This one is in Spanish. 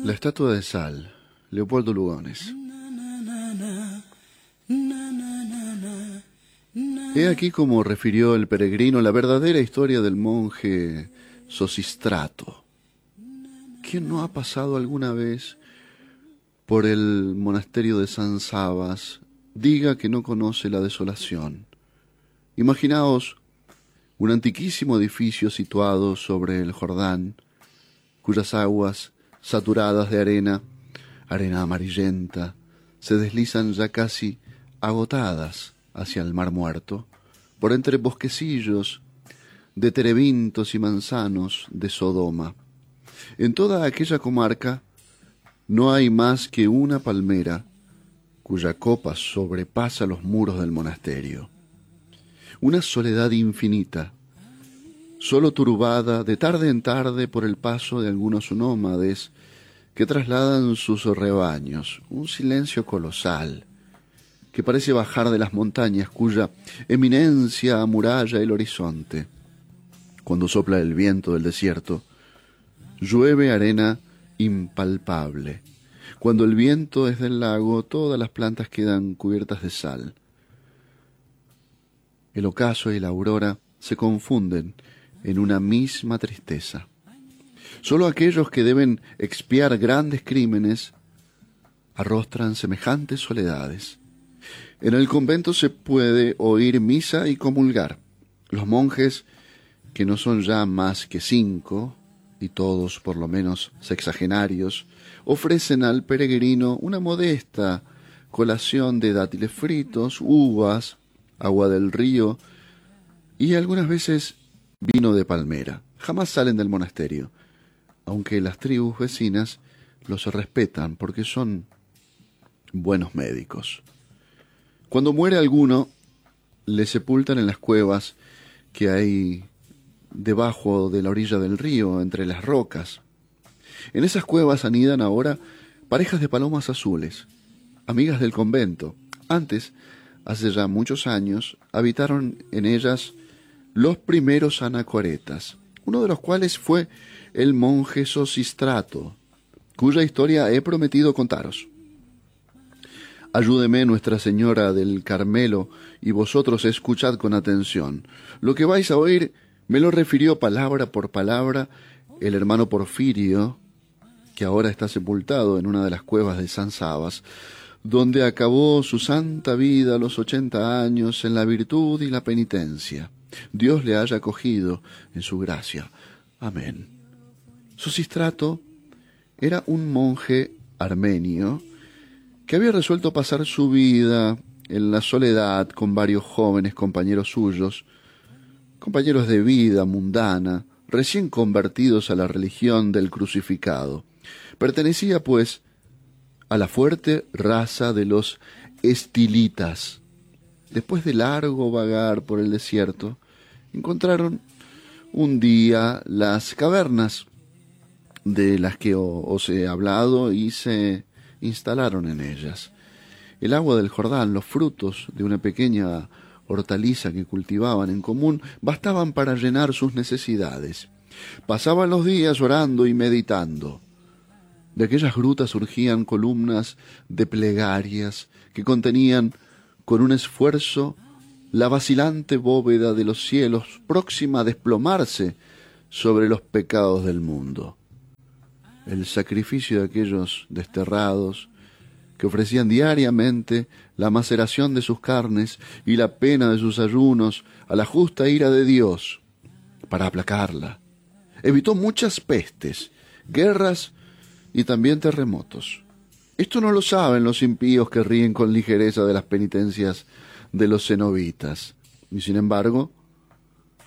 La estatua de sal, Leopoldo Lugones. He aquí como refirió el peregrino la verdadera historia del monje Sosistrato. ¿Quién no ha pasado alguna vez por el monasterio de San Sabas? Diga que no conoce la desolación. Imaginaos un antiquísimo edificio situado sobre el Jordán, cuyas aguas, saturadas de arena amarillenta, se deslizan ya casi agotadas hacia el mar muerto, por entre bosquecillos de terebintos y manzanos de Sodoma. En toda aquella comarca no hay más que una palmera cuya copa sobrepasa los muros del monasterio. Una soledad infinita, solo turbada de tarde en tarde por el paso de algunos nómades que trasladan sus rebaños, un silencio colosal que parece bajar de las montañas cuya eminencia amuralla el horizonte. Cuando sopla el viento del desierto, llueve arena impalpable. Cuando el viento es del lago, todas las plantas quedan cubiertas de sal. El ocaso y la aurora se confunden en una misma tristeza. Solo aquellos que deben expiar grandes crímenes arrostran semejantes soledades. En el convento se puede oír misa y comulgar. Los monjes, que no son ya más que 5, y todos por lo menos sexagenarios, ofrecen al peregrino una modesta colación de dátiles fritos, uvas, agua del río y algunas veces vino de palmera. Jamás salen del monasterio, aunque las tribus vecinas los respetan porque son buenos médicos. Cuando muere alguno, le sepultan en las cuevas que hay debajo de la orilla del río, entre las rocas. En esas cuevas anidan ahora parejas de palomas azules, amigas del convento. Antes, hace ya muchos años, habitaron en ellas los primeros anacoretas, uno de los cuales fue el monje Sosistrato, cuya historia he prometido contaros. Ayúdeme Nuestra Señora del Carmelo, y vosotros escuchad con atención. Lo que vais a oír me lo refirió palabra por palabra el hermano Porfirio, que ahora está sepultado en una de las cuevas de San Sabas, donde acabó su santa vida a los 80 años en la virtud y la penitencia. Dios le haya acogido en su gracia. Amén. Sosistrato era un monje armenio que había resuelto pasar su vida en la soledad con varios jóvenes compañeros suyos, compañeros de vida mundana, recién convertidos a la religión del crucificado. Pertenecía, pues, a la fuerte raza de los estilitas. Después de largo vagar por el desierto, encontraron un día las cavernas de las que os he hablado y se instalaron en ellas. El agua del Jordán, los frutos de una pequeña hortaliza que cultivaban en común, bastaban para llenar sus necesidades. Pasaban los días orando y meditando. De aquellas grutas surgían columnas de plegarias que contenían con un esfuerzo la vacilante bóveda de los cielos, próxima a desplomarse sobre los pecados del mundo. El sacrificio de aquellos desterrados que ofrecían diariamente la maceración de sus carnes y la pena de sus ayunos a la justa ira de Dios para aplacarla, evitó muchas pestes, guerras y también terremotos. Esto no lo saben los impíos que ríen con ligereza de las penitencias de los cenobitas, y sin embargo